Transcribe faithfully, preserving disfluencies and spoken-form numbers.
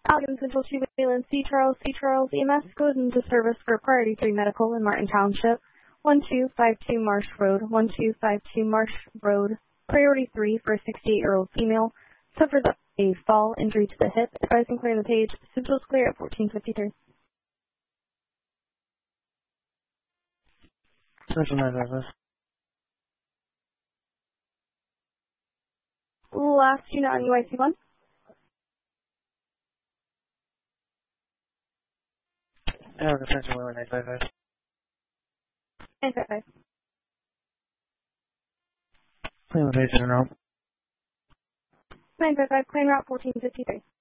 Allegan Central two Wayland, C. Charles, C. Charles, E M S goes into service for Priority three Medical in Martin Township, one two five two Marsh Road, one two five two Marsh Road, Priority three for a sixty-eight-year-old female, suffered a fall injury to the hip, advising clear the page, Central's clear at fourteen fifty-three. Central nine five five. Last unit on U I C one. Allegan Central nine five five. nine five five. Clear the page in and out. nine five five, claim route fourteen fifty-three.